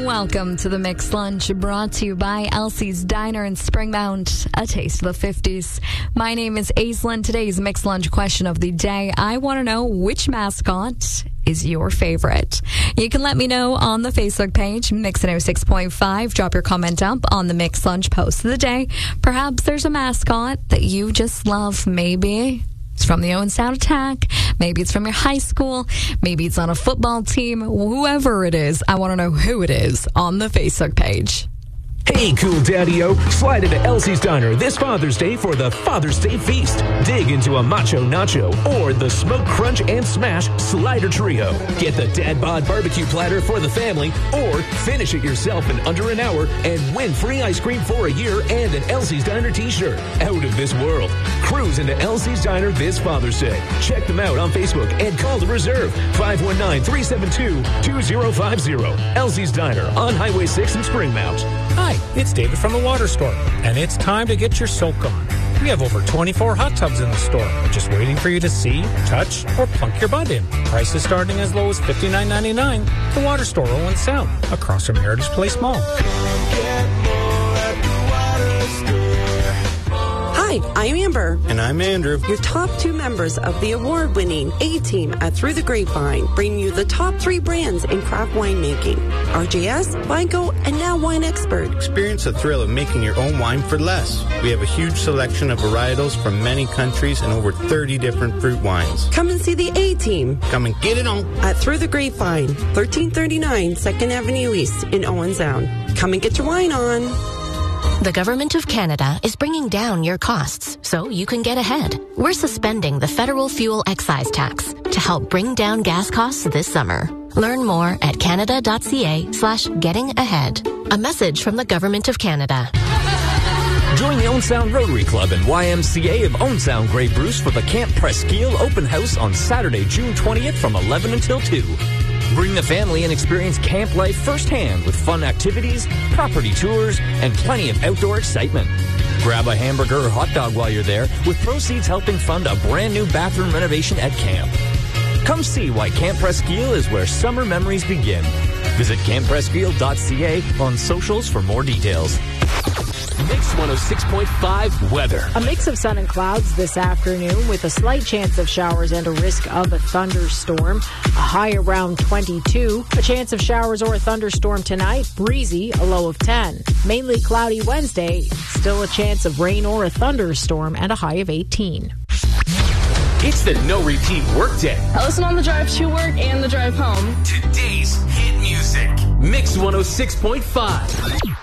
Welcome to the Mixed Lunch, brought to you by Elsie's Diner in Springmount, a taste of the 50s. My name is Aislinn. Today's Mixed Lunch question of the day. I want to know, which mascot is your favorite? You can let me know on the Facebook page, Mix 106.5. Drop your comment up on the Mixed Lunch post of the day. Perhaps there's a mascot that you just love. Maybe it's from the Owen Sound Attack. Maybe it's from your high school. Maybe it's on a football team. Whoever it is, I want to know who it is on the Facebook page. Hey, cool daddy-o, slide into Elsie's Diner this Father's Day for the Father's Day Feast. Dig into a Macho Nacho or the Smoke Crunch and Smash Slider Trio. Get the Dad Bod Barbecue Platter for the family, or finish it yourself in under an hour and win free ice cream for a year and an Elsie's Diner t-shirt. Out of this world. Cruise into Elsie's Diner this Father's Day. Check them out on Facebook and call to reserve 519-372-2050. Elsie's Diner on Highway 6 in Springmount. Hi, it's David from the Water Store, and it's time to get your soak on. We have over 24 hot tubs in the store, just waiting for you to see, touch, or plunk your butt in. Prices starting as low as $59.99. The Water Store, Owen Sound, across from Heritage Place Mall. Hi, I'm Amber. And I'm Andrew. Your top two members of the award-winning A-Team at Through the Grapevine bring you the top three brands in craft winemaking. RJS, Vigo, and now Wine Expert. Experience the thrill of making your own wine for less. We have a huge selection of varietals from many countries and over 30 different fruit wines. Come and see the A-Team. Come and get it on. At Through the Grapevine, 1339 2nd Avenue East in Owen Sound. Come and get your wine on. The Government of Canada is bringing down your costs so you can get ahead. We're suspending the federal fuel excise tax to help bring down gas costs this summer. Learn more at canada.ca/getting-ahead. A message from the Government of Canada. Join the Owen Sound Rotary Club and YMCA of Owen Sound Grey Bruce for the Camp Presqu'île Open House on Saturday, June 20th from 11 until 2. Bring the family and experience camp life firsthand with fun activities, property tours, and plenty of outdoor excitement. Grab a hamburger or hot dog while you're there, with proceeds helping fund a brand new bathroom renovation at camp. Come see why Camp Presqu'île is where summer memories begin. Visit camppresqu'île.ca on socials for more details. Mix 106.5 weather. A mix of sun and clouds this afternoon with a slight chance of showers and a risk of a thunderstorm. A high around 22. A chance of showers or a thunderstorm tonight. Breezy, a low of 10. Mainly cloudy Wednesday. Still a chance of rain or a thunderstorm and a high of 18. It's the No Repeat Workday. I listen on the drive to work and the drive home. Today's hit music. Mix 106.5.